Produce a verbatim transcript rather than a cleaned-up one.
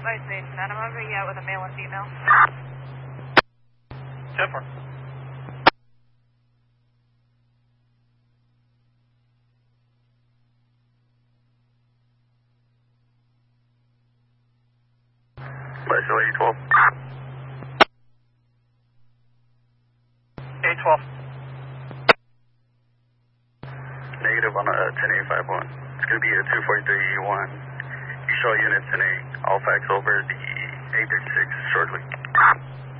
Flight station, and I'm over you out with a male and female. ten four. Bicycle eight twelve. eight twelve. Negative on a ten eight five one. It's going to be a two forty-three E one. You show units in a all facts over the eight thirty-six shortly.